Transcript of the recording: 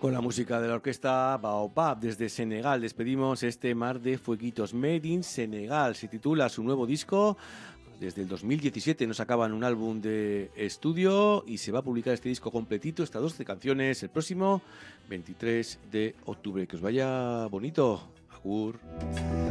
Con la música de la orquesta Baobab desde Senegal despedimos este Mar de Fueguitos. Made in Senegal se titula su nuevo disco. Desde el 2017 nos acaban un álbum de estudio y se va a publicar este disco completito, estas 12 canciones, el próximo 23 de octubre. Que os vaya bonito. Agur.